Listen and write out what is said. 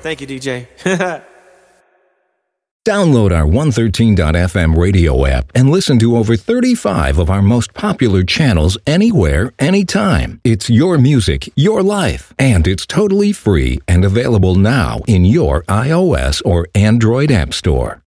Thank you, DJ. Download our 113.fm radio app and listen to over 35 of our most popular channels anywhere, anytime. It's your music, your life, and it's totally free and available now in your iOS or Android app store.